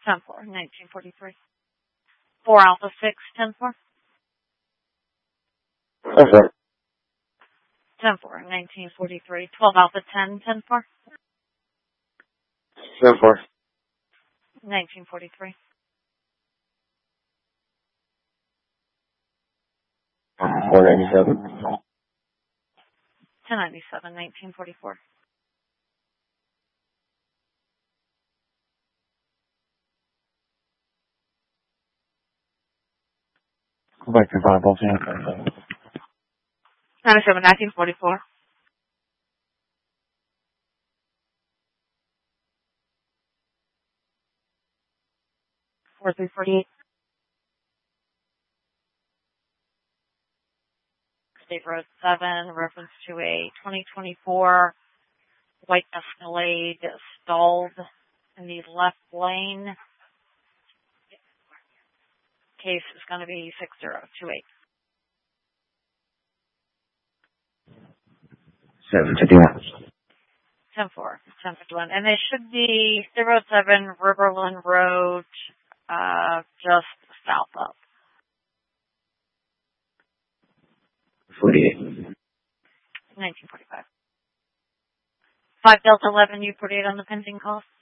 10-4, 1943. 4 Alpha 6, 10-4. 10-4, 1943. 12 Alpha 10, 10-4. 10-4. 1943. 497. 1097, 1944. Go back to 5 Alpha 97, 1944. 4348. State Road 7, reference to a 2024 white Escalade stalled in the left lane. Case is going to be 6028. 751. 10-4, 1051. And it should be State Road 7, Riverland Road, just south of. 48. 1945. 5 Delta 11, U48 on the pending call.